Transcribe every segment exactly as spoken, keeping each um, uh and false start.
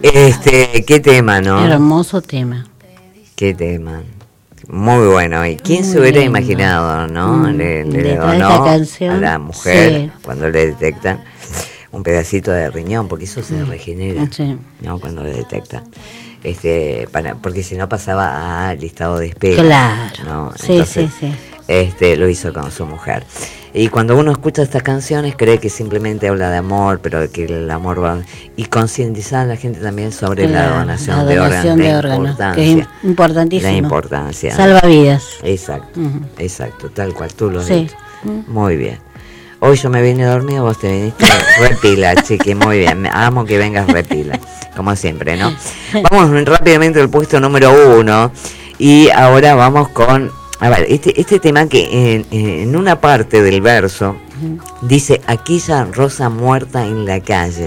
Este, qué tema, ¿no? Hermoso tema. Qué tema. Muy bueno. ¿Y quién Muy se hubiera lindo. imaginado, no? Mm, Le, le detrás de donó esta canción, a la mujer sí. cuando le detectan un pedacito de riñón, porque eso se Mm. regenera, Sí. ¿no? Cuando le detectan. Este, para, porque si no pasaba a listado de espera. Claro. ¿no? Sí, Entonces, sí, sí. Este, lo hizo con su mujer. Y cuando uno escucha estas canciones cree que simplemente habla de amor, pero que el amor va... Y concientizar a la gente también sobre Claro, la donación, la de donación órganos, de la órganos, importancia. que es importantísimo. La importancia. Salva vidas. Exacto, Ujú. exacto, tal cual tú lo has Sí. dicho. Muy bien. Hoy yo me vine dormido, vos te viniste repila, chiqui, muy bien. Amo que vengas repila, como siempre, ¿no? Vamos rápidamente al puesto número uno. Y ahora vamos con... A ver, este, este tema que en, en una parte del verso dice: aquella rosa muerta en la calle.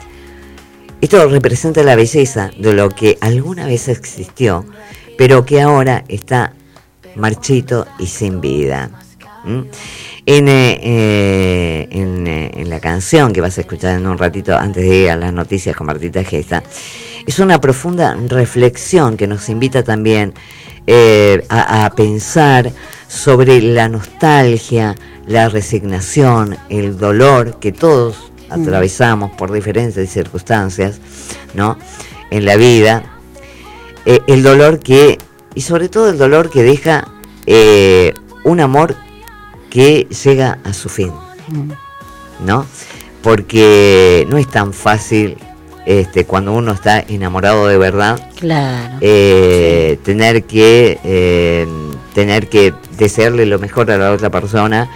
Esto representa la belleza de lo que alguna vez existió, pero que ahora está marchito y sin vida. ¿Mm? En, eh, eh, en, eh, en la canción que vas a escuchar en un ratito antes de ir a las noticias con Martita Gesta, es una profunda reflexión que nos invita también eh, a, a pensar sobre la nostalgia, la resignación, el dolor que todos atravesamos por diferentes circunstancias, ¿no? En la vida, eh, el dolor que, y sobre todo el dolor que deja eh, un amor que llega a su fin, ¿no? Porque no es tan fácil, este, cuando uno está enamorado de verdad, Claro. eh, sí. tener que eh, tener que desearle lo mejor a la otra persona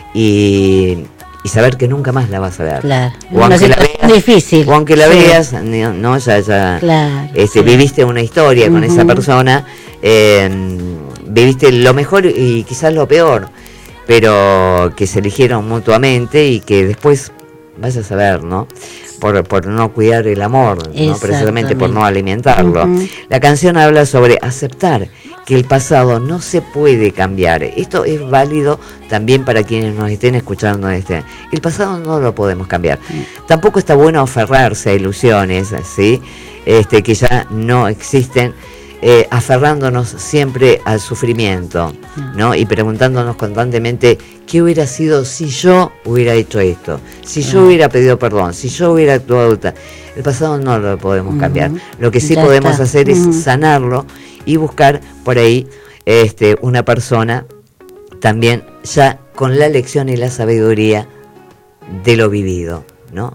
y, y saber que nunca más la vas a ver. Claro. O aunque la veas, difícil. o aunque la Sí. veas, no, no ya, ya Claro, este, sí. viviste una historia con Uh-huh. esa persona, eh, viviste lo mejor y quizás lo peor, pero que se eligieron mutuamente y que después vayas a ver, ¿no? Por, por no cuidar el amor, ¿no? Precisamente por no alimentarlo. Uh-huh. La canción habla sobre aceptar que el pasado no se puede cambiar. Esto es válido también para quienes nos estén escuchando. Este. El pasado no lo podemos cambiar. Uh-huh. Tampoco está bueno aferrarse a ilusiones, ¿sí? Este, que ya no existen. Eh, aferrándonos siempre al sufrimiento, ¿no? Y preguntándonos constantemente qué hubiera sido si yo hubiera hecho esto, si yo hubiera pedido perdón, si yo hubiera actuado. El pasado no lo podemos cambiar. Lo que sí ya podemos está. hacer uh-huh. es sanarlo y buscar por ahí este, una persona también ya con la lección y la sabiduría de lo vivido, ¿no?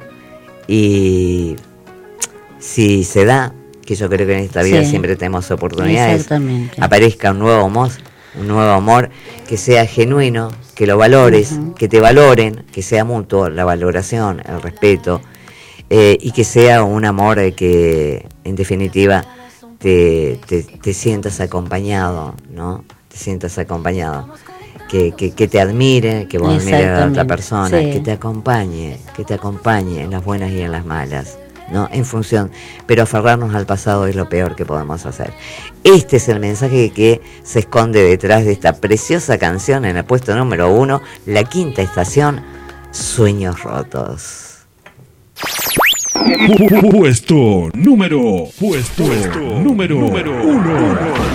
Y si se da, que yo creo que en esta vida sí. siempre tenemos oportunidades, aparezca un nuevo amor, un nuevo amor que sea genuino, que lo valores, uh-huh. que te valoren, que sea mutuo la valoración, el respeto, eh, y que sea un amor eh, que en definitiva te, te, te sientas acompañado, ¿no? Te sientas acompañado, que, que, que te admire, que vos admires a la otra persona, sí. que te acompañe, que te acompañe en las buenas y en las malas, ¿no? En función, pero aferrarnos al pasado es lo peor que podemos hacer. Este es el mensaje que se esconde detrás de esta preciosa canción en el puesto número uno, La Quinta Estación, Sueños Rotos. Puesto número, puesto, puesto número, número uno.